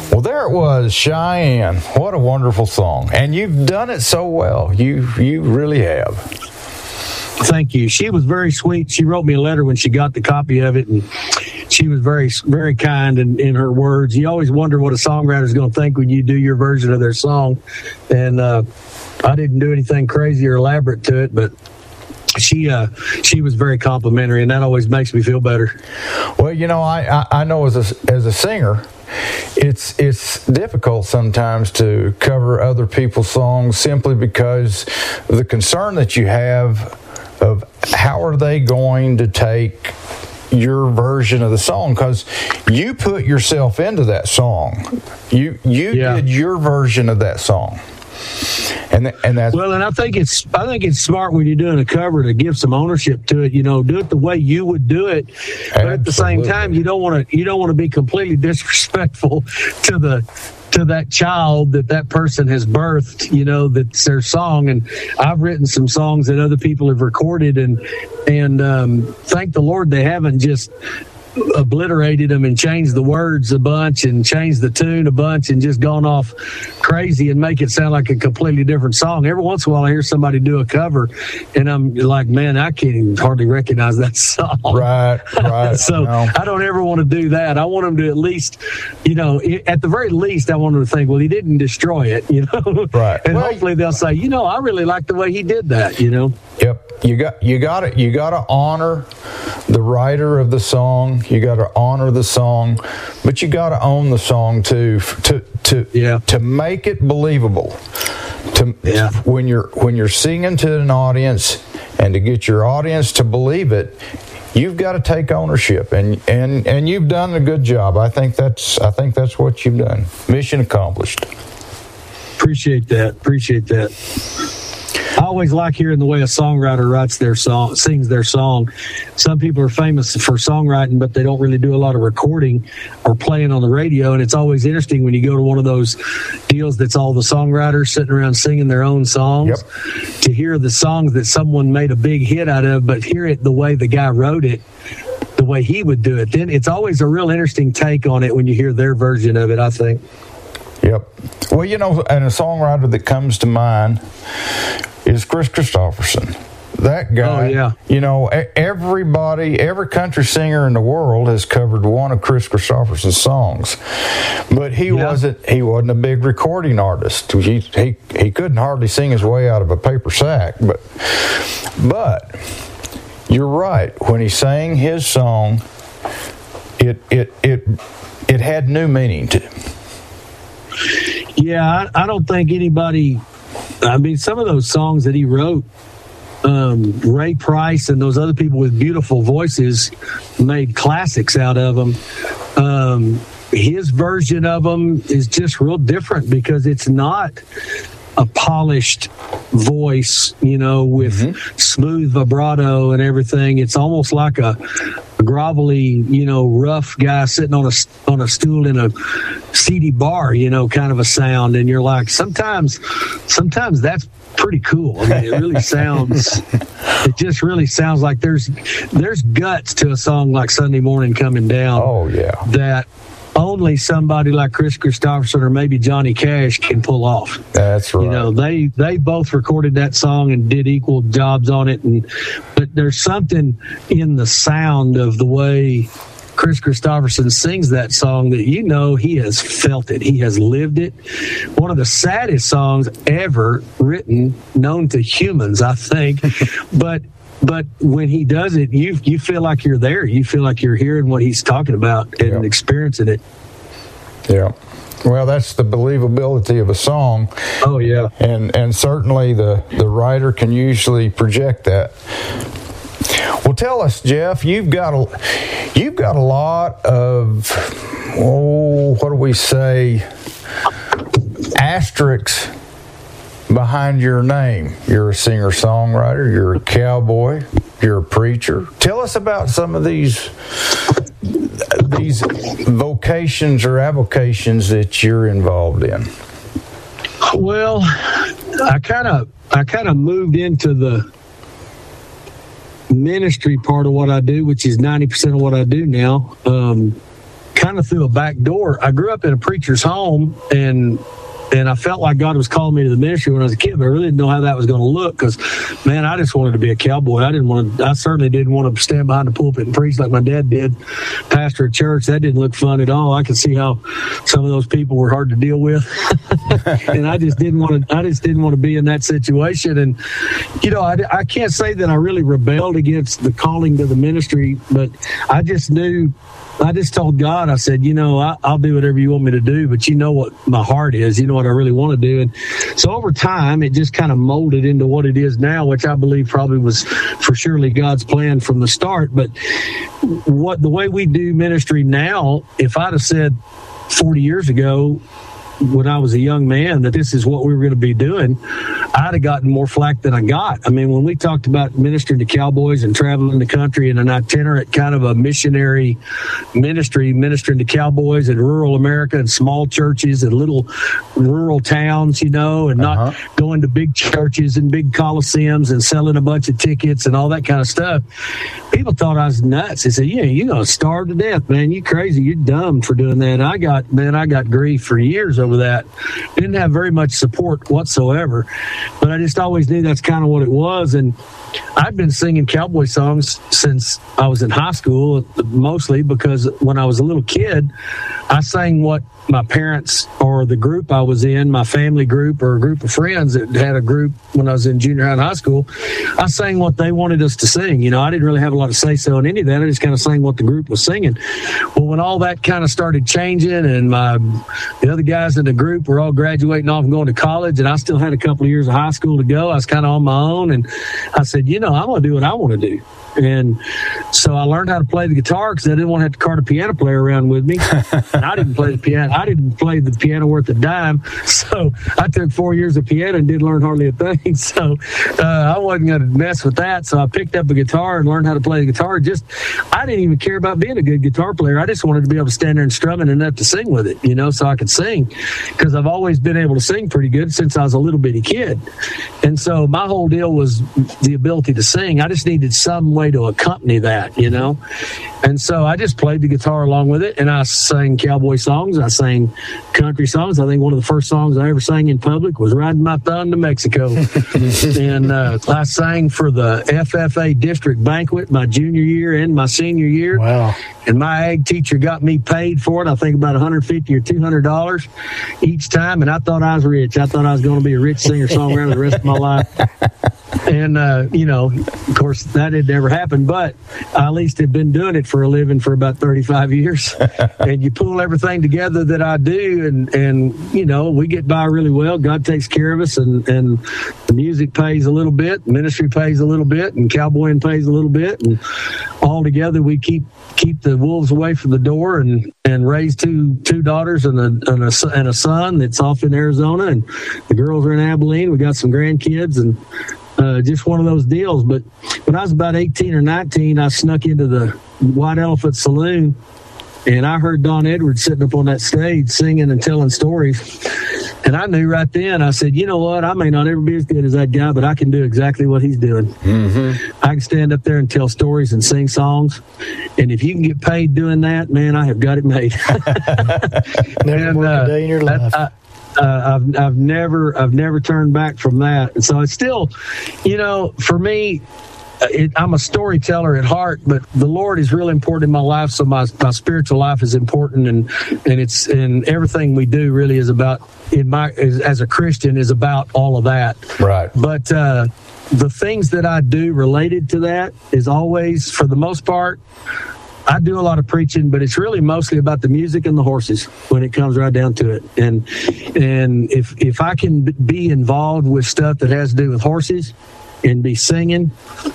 Well, there it was, Cheyenne. What a wonderful song. And you've done it so well. You really have. Thank you. She was very sweet. She wrote me a letter when she got the copy of it, and she was very, very kind in her words. You always wonder what a songwriter is going to think when you do your version of their song. And I didn't do anything crazy or elaborate to it, but she was very complimentary, and that always makes me feel better. Well, I know as a singer, it's difficult sometimes to cover other people's songs simply because of the concern that you have of how are they going to take your version of the song, because you put yourself into that song. You did your version of that song. And that's well, and I think it's smart when you're doing a cover to give some ownership to it. Do it the way you would do it, but at the same time, you don't want to be completely disrespectful to that child that person has birthed. That's their song. And I've written some songs that other people have recorded, and thank the Lord they haven't just obliterated them and changed the words a bunch and changed the tune a bunch and just gone off crazy and make it sound like a completely different song. Every once in a while I hear somebody do a cover and I'm like, man, I can't even hardly recognize that song. Right. So no. I don't ever want to do that. I want them to at least, at the very least, I want them to think, well, he didn't destroy it, Right. And hopefully they'll say, I really like the way he did that, Yep. You got to honor the writer of the song. You got to honor the song, but you got to own the song too to make it believable. When you're singing to an audience and to get your audience to believe it, you've got to take ownership, and you've done a good job. I think that's what you've done. Mission accomplished. Appreciate that. I always like hearing the way a songwriter writes their song, sings their song. Some people are famous for songwriting, but they don't really do a lot of recording or playing on the radio. And it's always interesting when you go to one of those deals that's all the songwriters sitting around singing their own songs, to hear the songs that someone made a big hit out of, but hear it the way the guy wrote it, the way he would do it. Then it's always a real interesting take on it when you hear their version of it, I think. Yep. Well, and a songwriter that comes to mind is Kris Kristofferson. That guy, every country singer in the world has covered one of Kris Kristofferson's songs, but he wasn't a big recording artist. He couldn't hardly sing his way out of a paper sack, but you're right. When he sang his song, it had new meaning to him. Yeah, I don't think anybody. I mean, some of those songs that he wrote, Ray Price and those other people with beautiful voices made classics out of them. His version of them is just real different because it's not a polished voice, with smooth vibrato and everything. It's almost like a grovelly, rough guy sitting on a stool in a seedy bar, kind of a sound. And you're like, sometimes that's pretty cool. I mean, it really sounds. It just really sounds like there's guts to a song like Sunday Morning Coming Down. Oh yeah, that only somebody like Kris Kristofferson or maybe Johnny Cash can pull off. That's right. They both recorded that song and did equal jobs on it, but there's something in the sound of the way Kris Kristofferson sings that song that he has felt it. He has lived it. One of the saddest songs ever written, known to humans, I think. But when he does it, you feel like you're there. You feel like you're hearing what he's talking about and experiencing it. Yeah. Well, that's the believability of a song. Oh yeah. And certainly the writer can usually project that. Well, tell us, Jeff, you've got a lot of what do we say? Asterisks behind your name. You're a singer-songwriter, you're a cowboy, you're a preacher. Tell us about some of these vocations or avocations that you're involved in. Well, I kind of moved into the ministry part of what I do, which is 90% of what I do now. Kind kind of through a back door. I grew up in a preacher's home, and I felt like God was calling me to the ministry when I was a kid, but I really didn't know how that was going to look because, man, I just wanted to be a cowboy. I certainly didn't want to stand behind the pulpit and preach like my dad did, pastor a church. That didn't look fun at all. I could see how some of those people were hard to deal with. And I just didn't want to be in that situation. And, you know, I can't say that I really rebelled against the calling to the ministry, but I just told God, I said, you know, I'll do whatever you want me to do, but you know what my heart is, you know what I really want to do. And so over time, it just kind of molded into what it is now, which I believe probably was for surely God's plan from the start. But the way we do ministry now, if I'd have said 40 years ago, when I was a young man, that this is what we were going to be doing, I'd have gotten more flack than I got. I mean, when we talked about ministering to cowboys and traveling the country in an itinerant kind of a missionary ministry, ministering to cowboys in rural America and small churches and little rural towns, you know, and not going to big churches and big coliseums and selling a bunch of tickets and all that kind of stuff, people thought I was nuts. They said, yeah, you're going to starve to death, man. You crazy. You're dumb for doing that. And I got grief for years over that. Didn't have very much support whatsoever, but I just always knew that's kind of what it was. And I've been singing cowboy songs since I was in high school, mostly because when I was a little kid, I sang what my parents or the group I was in, my family group or a group of friends that had a group when I was in junior high and high school, I sang what they wanted us to sing. You know, I didn't really have a lot of say-so in any of that. I just kind of sang what the group was singing. Well, when all that kind of started changing and the other guys in the group were all graduating off and going to college, and I still had a couple of years of high school to go, I was kind of on my own, and I said, you know, I'm going to do what I want to do. And so I learned how to play the guitar because I didn't want to have to cart a piano player around with me. And I didn't play the piano. I didn't play the piano worth a dime. So I took 4 years of piano and didn't learn hardly a thing. So I wasn't going to mess with that. So I picked up a guitar and learned how to play the guitar. I didn't even care about being a good guitar player. I just wanted to be able to stand there and strum it enough to sing with it, you know, so I could sing. Because I've always been able to sing pretty good since I was a little bitty kid. And so my whole deal was the ability to sing. I just needed some way to accompany that, you know. And so I just played the guitar along with it, and I sang cowboy songs. I sang country songs. I think one of the first songs I ever sang in public was Riding My Thumb to Mexico. And I sang for the FFA district banquet my junior year and my senior year. Wow. And my ag teacher got me paid for it, I think about $150 or $200 each time. And I thought I was rich. I thought I was going to be a rich singer-songwriter the rest of my life. And, you know, of course, that had never happened. But I at least had been doing it for a living for about 35 years. And you pull everything together that I do, and you know, we get by really well. God takes care of us, and the music pays a little bit, ministry pays a little bit, and cowboying pays a little bit. And all together, we keep the wolves away from the door and raise two daughters and a son that's off in Arizona, and the girls are in Abilene. We got some grandkids, and just one of those deals. But when I was about 18 or 19, I snuck into the White Elephant Saloon, and I heard Don Edwards sitting up on that stage singing and telling stories. And I knew right then, I said, you know what, I may not ever be as good as that guy, but I can do exactly what he's doing. Mm-hmm. I can stand up there and tell stories and sing songs. And if you can get paid doing that, man, I have got it made. Never worked a day in your life. I've never turned back from that. And so it's still, you know, for me, I'm a storyteller at heart, but the Lord is really important in my life. So my spiritual life is important, and everything we do really is about, as a Christian, is about all of that. Right. But the things that I do related to that is always, for the most part, I do a lot of preaching, but it's really mostly about the music and the horses when it comes right down to it. And if I can be involved with stuff that has to do with horses and be singing,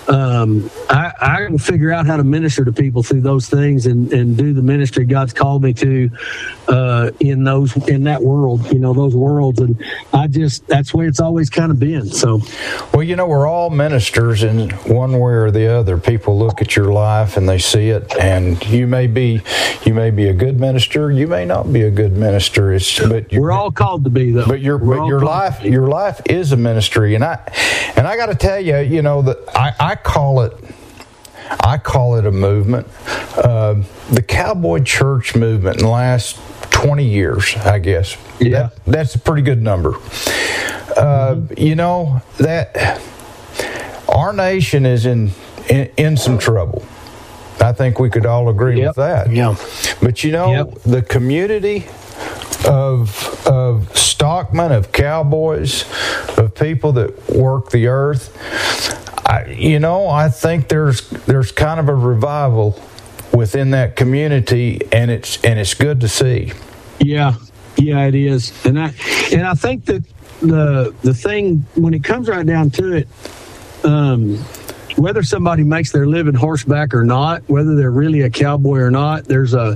I can figure out how to minister to people through those things and do the ministry God's called me to in that world, you know, those worlds. And that's where it's always kind of been. So, well, you know, we're all ministers in one way or the other. People look at your life and they see it, and you may be a good minister, you may not be a good minister. We're all called to be, though. But your life is a ministry, and I got to tell you, you know, that I call I call it a movement. The cowboy church movement in the last 20 years, I guess. Yeah. That's a pretty good number. You know, that our nation is in some trouble. I think we could all agree with that. Yeah. But you know, the community of stockmen, of cowboys, of people that work the earth, I think there's kind of a revival within that community, and it's good to see. Yeah, it is, and I think that the thing, when it comes right down to it, whether somebody makes their living horseback or not, whether they're really a cowboy or not, there's a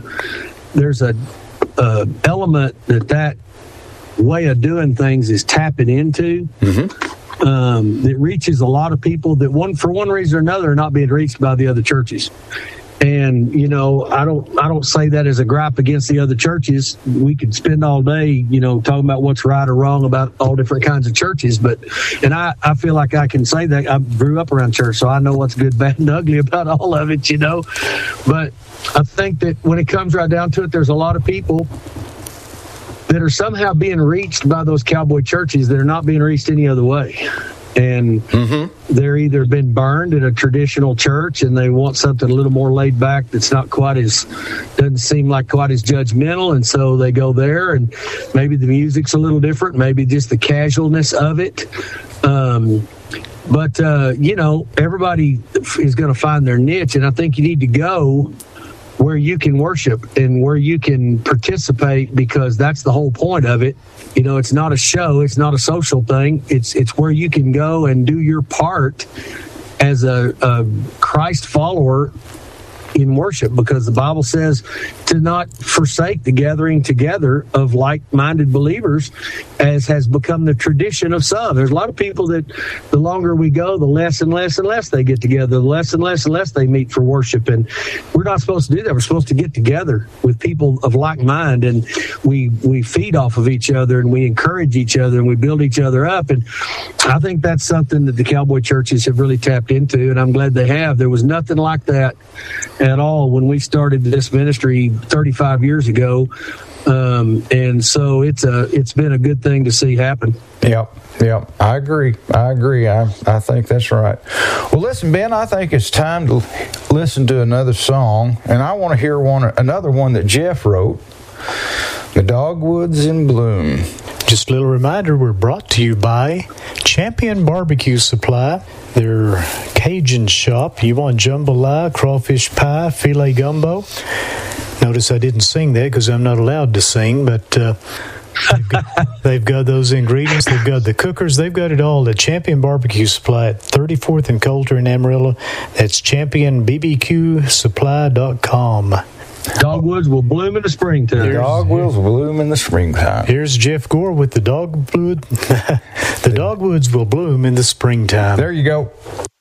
element that way of doing things is tapping into. That reaches a lot of people that for one reason or another are not being reached by the other churches. And I don't say that as a gripe against the other churches. We could spend all day talking about what's right or wrong about all different kinds of churches, and I feel like I can say that. I grew up around church, so I know what's good, bad, and ugly about all of it. But I think that when it comes right down to it, there's a lot of people that are somehow being reached by those cowboy churches that are not being reached any other way. And they're either been burned at a traditional church and they want something a little more laid back that's not doesn't seem like quite as judgmental, and so they go there, and maybe the music's a little different, maybe just the casualness of it. But everybody is going to find their niche, and I think you need to go where you can worship and where you can participate, because that's the whole point of it. It's not a show, it's not a social thing. It's where you can go and do your part as a Christ follower in worship, because the Bible says to not forsake the gathering together of like-minded believers, as has become the tradition of some. There's a lot of people that the longer we go, the less and less and less they get together, the less and less and less they meet for worship. And we're not supposed to do that. We're supposed to get together with people of like mind, and we feed off of each other, and we encourage each other, and we build each other up. And I think that's something that the cowboy churches have really tapped into, and I'm glad they have. There was nothing like that at all when we started this ministry 35 years ago, and so it's been a good thing to see happen. Yep. I agree. I think that's right. Well, listen, Ben, I think it's time to listen to another song, and I want to hear another one that Jeff wrote, "The Dogwoods in Bloom." Just a little reminder, we're brought to you by Champion Barbecue Supply. Their Cajun shop. You want jambalaya, crawfish pie, filet gumbo. Notice I didn't sing that because I'm not allowed to sing, but they've got those ingredients. They've got the cookers. They've got it all at Champion Barbecue Supply at 34th and Coulter in Amarillo. That's championbbqsupply.com. Dogwoods will bloom in the springtime. Dogwoods will bloom in the springtime. Here's Jeff Gore with the dogwood. The dogwoods will bloom in the springtime. There you go.